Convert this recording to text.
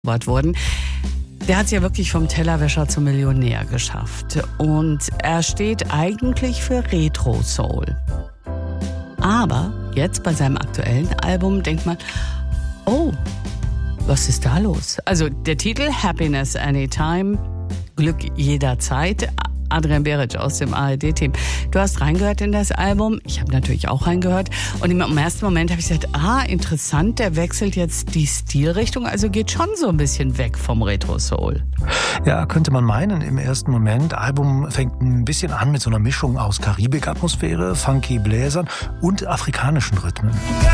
wurden. Der hat es ja wirklich vom Tellerwäscher zum Millionär geschafft. Und er steht eigentlich für Retro-Soul. Aber jetzt bei seinem aktuellen Album denkt man, oh, was ist da los? Also der Titel Happiness Anytime, Glück jederzeit. Adrian Beric aus dem ARD-Team. Du hast reingehört in das Album. Ich habe natürlich auch reingehört. Und im ersten Moment habe ich gesagt, interessant, der wechselt jetzt die Stilrichtung. Also geht schon so ein bisschen weg vom Retro-Soul. Ja, könnte man meinen im ersten Moment. Album fängt ein bisschen an mit so einer Mischung aus Karibik-Atmosphäre, funky Bläsern und afrikanischen Rhythmen.